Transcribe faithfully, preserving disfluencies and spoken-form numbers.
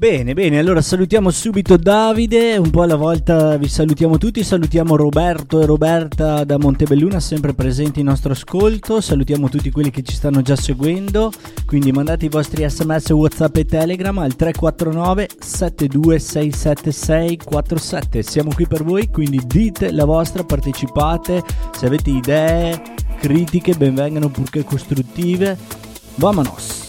Bene, bene, allora salutiamo subito Davide, un po' alla volta vi salutiamo tutti, salutiamo Roberto e Roberta da Montebelluna, sempre presenti in nostro ascolto, salutiamo tutti quelli che ci stanno già seguendo, quindi mandate i vostri sms, WhatsApp e Telegram al tre quattro nove sette due sei sette sei quattro sette, siamo qui per voi, quindi dite la vostra, partecipate, se avete idee, critiche, benvengano purché costruttive, vamonos!